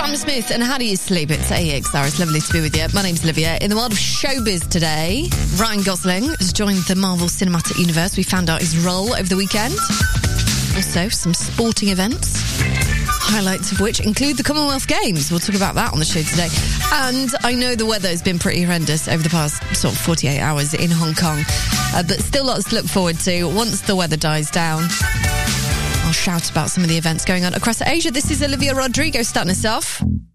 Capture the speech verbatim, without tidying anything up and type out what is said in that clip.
Sam Smith, and how do you sleep? It's A X R. It's lovely to be with you. My name's Olivia. In the world of showbiz today, Ryan Gosling has joined the Marvel Cinematic Universe. We found out his role over the weekend. Also, some sporting events, highlights of which include the Commonwealth Games. We'll talk about that on the show today. And I know the weather has been pretty horrendous over the past sort of forty-eight hours in Hong Kong, uh, but still lots to look forward to once the weather dies down. I'll shout about some of the events going on across Asia. This is Olivia Rodrigo starting us off.